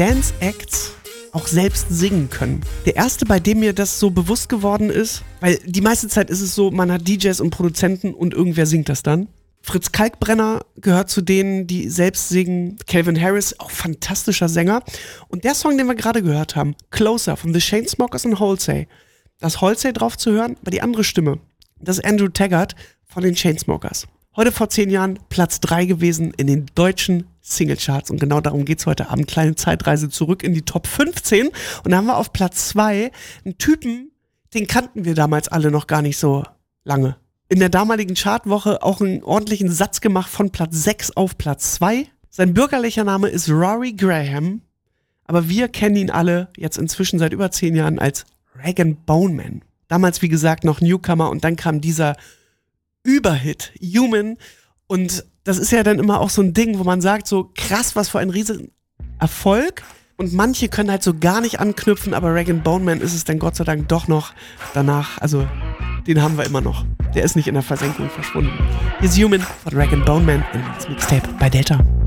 Dance-Acts auch selbst singen können. Der erste, bei dem mir das so bewusst geworden ist, weil die meiste Zeit ist es so, man hat DJs und Produzenten und irgendwer singt das dann. Fritz Kalkbrenner gehört zu denen, die selbst singen. Calvin Harris, auch fantastischer Sänger. Und der Song, den wir gerade gehört haben, Closer von The Chainsmokers und Halsey. Da ist Halsey drauf zu hören, aber die andere Stimme, das ist Andrew Taggart von den Chainsmokers. Heute vor 10 Jahren Platz 3 gewesen in den deutschen Singlecharts. Und genau darum geht's heute Abend. Kleine Zeitreise zurück in die Top 15. Und da haben wir auf Platz 2 einen Typen, den kannten wir damals alle noch gar nicht so lange. In der damaligen Chartwoche auch einen ordentlichen Satz gemacht von Platz 6 auf Platz 2. Sein bürgerlicher Name ist Rory Graham, aber wir kennen ihn alle jetzt inzwischen seit über 10 Jahren als Rag & Bone Man. Damals, wie gesagt, noch Newcomer und dann kam dieser Überhit, Human. Und das ist ja dann immer auch so ein Ding, wo man sagt, so krass, was für ein riesen Erfolg. Und manche können halt so gar nicht anknüpfen, aber Rag & Bone Man ist es dann Gott sei Dank doch noch danach. Also den haben wir immer noch. Der ist nicht in der Versenkung verschwunden. Hier ist Human von Rag & Bone Man in das Mixtape bei Delta.